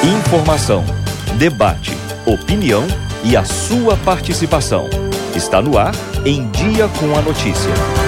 Informação, debate, opinião e a sua participação. Está no ar Em Dia com a Notícia.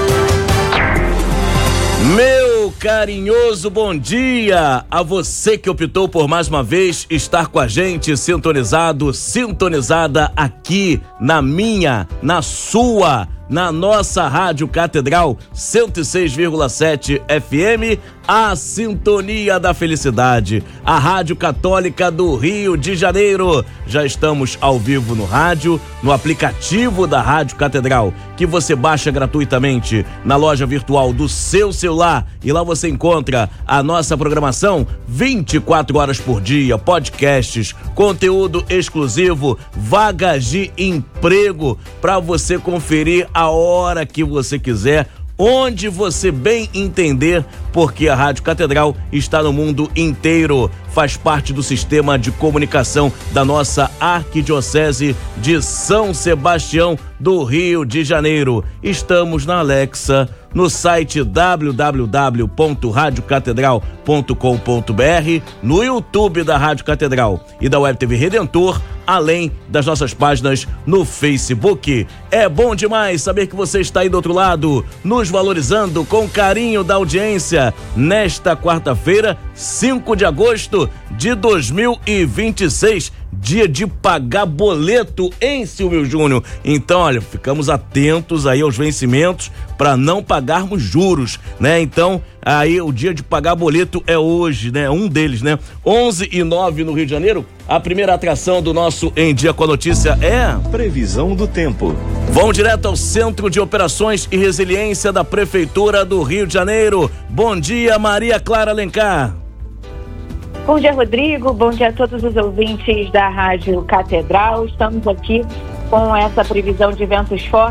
Meu carinhoso bom dia a você que optou por mais uma vez estar com a gente sintonizada aqui na sua, na nossa Rádio Catedral 106,7 FM, a Sintonia da Felicidade, a Rádio Católica do Rio de Janeiro. Já estamos ao vivo no rádio, no aplicativo da Rádio Catedral, que você baixa gratuitamente na loja virtual do seu celular, e lá você encontra a nossa programação 24 horas por dia, podcasts, conteúdo exclusivo, vagas de emprego para você conferir a hora que você quiser, onde você bem entender, porque a Rádio Catedral está no mundo inteiro, faz parte do sistema de comunicação da nossa Arquidiocese de São Sebastião do Rio de Janeiro. Estamos na Alexa, no site www.radiocatedral.com.br, no YouTube da Rádio Catedral e da Web TV Redentor, além das nossas páginas no Facebook. É bom demais saber que você está aí do outro lado, nos valorizando com carinho da audiência, nesta quarta-feira, 5 de agosto de 2026, dia de pagar boleto, hein, Silvio Júnior? Então, olha, ficamos atentos aí aos vencimentos para não pagarmos juros, né? Então, aí o dia de pagar boleto é hoje, né? Um deles, né? 11:09 no Rio de Janeiro. A primeira atração do nosso Em Dia com a Notícia é Previsão do tempo. Vamos direto ao Centro de Operações e Resiliência da Prefeitura do Rio de Janeiro. Bom dia, Maria Clara Alencar. Bom dia, Rodrigo. Bom dia a todos os ouvintes da Rádio Catedral. Estamos aqui com essa previsão de ventos fortes